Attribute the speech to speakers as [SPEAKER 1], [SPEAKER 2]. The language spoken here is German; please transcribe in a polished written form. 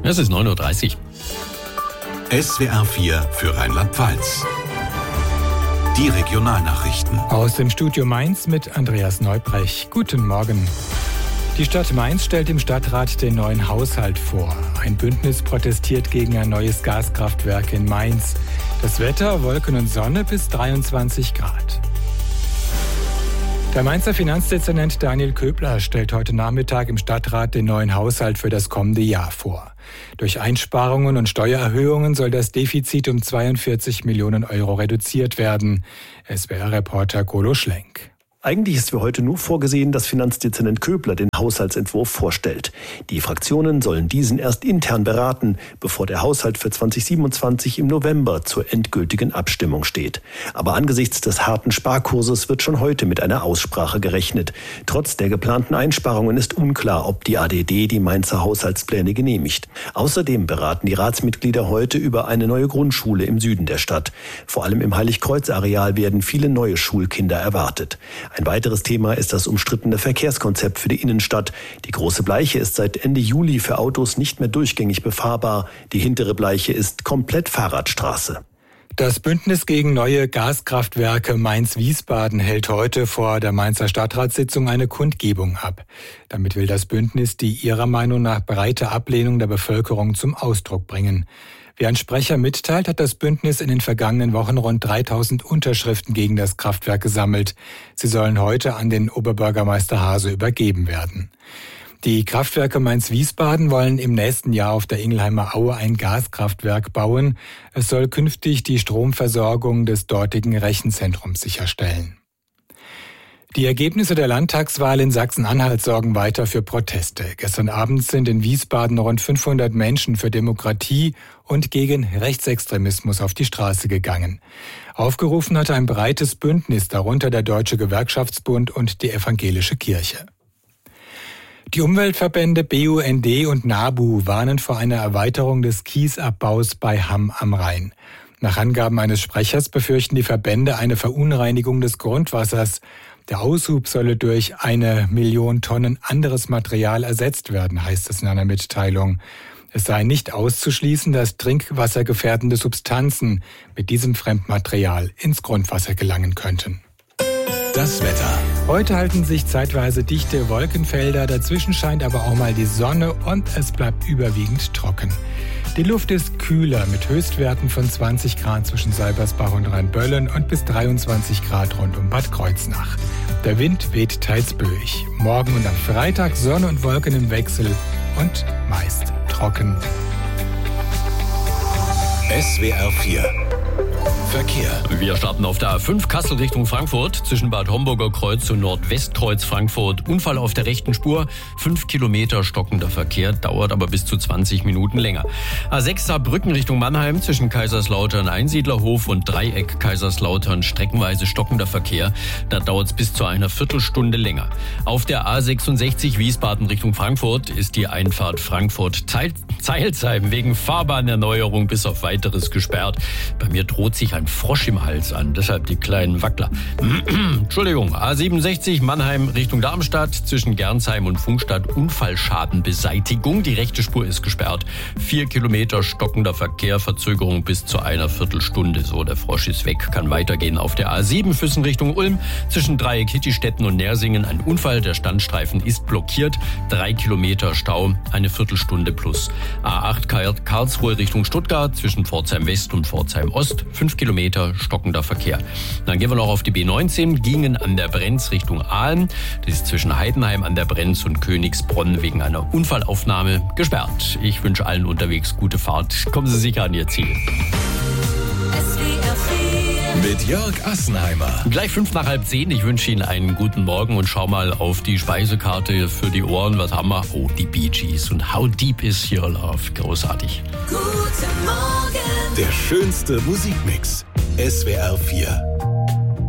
[SPEAKER 1] Es ist 9.30 Uhr.
[SPEAKER 2] SWR 4 für Rheinland-Pfalz. Die Regionalnachrichten.
[SPEAKER 3] Aus dem Studio Mainz mit Andreas Neubrech. Guten Morgen. Die Stadt Mainz stellt im Stadtrat den neuen Haushalt vor. Ein Bündnis protestiert gegen ein neues Gaskraftwerk in Mainz. Das Wetter, Wolken und Sonne bis 23 Grad. Der Mainzer Finanzdezernent Daniel Köbler stellt heute Nachmittag im Stadtrat den neuen Haushalt für das kommende Jahr vor. Durch Einsparungen und Steuererhöhungen soll das Defizit um 42 Millionen Euro reduziert werden. SWR-Reporter Golo Schlenk.
[SPEAKER 4] Eigentlich ist für heute nur vorgesehen, dass Finanzdezernent Köbler den Haushaltsentwurf vorstellt. Die Fraktionen sollen diesen erst intern beraten, bevor der Haushalt für 2027 im November zur endgültigen Abstimmung steht. Aber angesichts des harten Sparkurses wird schon heute mit einer Aussprache gerechnet. Trotz der geplanten Einsparungen ist unklar, ob die ADD die Mainzer Haushaltspläne genehmigt. Außerdem beraten die Ratsmitglieder heute über eine neue Grundschule im Süden der Stadt. Vor allem im Heiligkreuz-Areal werden viele neue Schulkinder erwartet. Ein weiteres Thema ist das umstrittene Verkehrskonzept für die Innenstadt. Die Große Bleiche ist seit Ende Juli für Autos nicht mehr durchgängig befahrbar. Die hintere Bleiche ist komplett Fahrradstraße.
[SPEAKER 3] Das Bündnis gegen neue Gaskraftwerke Mainz-Wiesbaden hält heute vor der Mainzer Stadtratssitzung eine Kundgebung ab. Damit will das Bündnis die ihrer Meinung nach breite Ablehnung der Bevölkerung zum Ausdruck bringen. Wie ein Sprecher mitteilt, hat das Bündnis in den vergangenen Wochen rund 3000 Unterschriften gegen das Kraftwerk gesammelt. Sie sollen heute an den Oberbürgermeister Hase übergeben werden. Die Kraftwerke Mainz-Wiesbaden wollen im nächsten Jahr auf der Ingelheimer Aue ein Gaskraftwerk bauen. Es soll künftig die Stromversorgung des dortigen Rechenzentrums sicherstellen. Die Ergebnisse der Landtagswahl in Sachsen-Anhalt sorgen weiter für Proteste. Gestern Abend sind in Wiesbaden rund 500 Menschen für Demokratie und gegen Rechtsextremismus auf die Straße gegangen. Aufgerufen hatte ein breites Bündnis, darunter der Deutsche Gewerkschaftsbund und die Evangelische Kirche. Die Umweltverbände BUND und NABU warnen vor einer Erweiterung des Kiesabbaus bei Hamm am Rhein. Nach Angaben eines Sprechers befürchten die Verbände eine Verunreinigung des Grundwassers. Der Aushub solle durch 1 Million Tonnen anderes Material ersetzt werden, heißt es in einer Mitteilung. Es sei nicht auszuschließen, dass trinkwassergefährdende Substanzen mit diesem Fremdmaterial ins Grundwasser gelangen könnten.
[SPEAKER 2] Das Wetter.
[SPEAKER 3] Heute halten sich zeitweise dichte Wolkenfelder, dazwischen scheint aber auch mal die Sonne und es bleibt überwiegend trocken. Die Luft ist kühler mit Höchstwerten von 20 Grad zwischen Seibersbach und Rheinböllen und bis 23 Grad rund um Bad Kreuznach. Der Wind weht teils böig. Morgen und am Freitag Sonne und Wolken im Wechsel und meist trocken.
[SPEAKER 2] SWR 4 Verkehr.
[SPEAKER 1] Wir starten auf der A5 Kassel Richtung Frankfurt zwischen Bad Homburger Kreuz und Nordwestkreuz Frankfurt. Unfall auf der rechten Spur. 5 Kilometer stockender Verkehr, dauert aber bis zu 20 Minuten länger. A6 Saarbrücken Richtung Mannheim zwischen Kaiserslautern Einsiedlerhof und Dreieck Kaiserslautern streckenweise stockender Verkehr. Da dauert es bis zu einer Viertelstunde länger. Auf der A66 Wiesbaden Richtung Frankfurt ist die Einfahrt Frankfurt-Zeilsheim wegen Fahrbahnerneuerung bis auf Weiteres gesperrt. Bei mir droht sich ein Frosch im Hals an, deshalb die kleinen Wackler. Entschuldigung, A67 Mannheim Richtung Darmstadt zwischen Gernsheim und Pfungstadt Unfallschadenbeseitigung. Die rechte Spur ist gesperrt. 4 Kilometer stockender Verkehr, Verzögerung bis zu einer Viertelstunde. So, der Frosch ist weg, kann weitergehen. Auf der A7 Füssen Richtung Ulm zwischen Dreieck Hittistetten und Nersingen ein Unfall. Der Standstreifen ist blockiert. 3 Kilometer Stau, eine Viertelstunde plus. A8 Karlsruhe Richtung Stuttgart zwischen Pforzheim West und Pforzheim Ost. 5 Kilometer stockender Verkehr. Dann gehen wir noch auf die B19, Gingen an der Brenz Richtung Aalen. Das ist zwischen Heidenheim an der Brenz und Königsbronn wegen einer Unfallaufnahme gesperrt. Ich wünsche allen unterwegs gute Fahrt. Kommen Sie sicher an Ihr Ziel.
[SPEAKER 2] Mit Jörg Assenheimer.
[SPEAKER 1] Gleich 9:05. Ich wünsche Ihnen einen guten Morgen und schau mal auf die Speisekarte für die Ohren. Was haben wir? Oh, die Bee Gees und How Deep Is Your Love. Großartig.
[SPEAKER 5] Guten Morgen.
[SPEAKER 2] Der schönste Musikmix. SWR 4.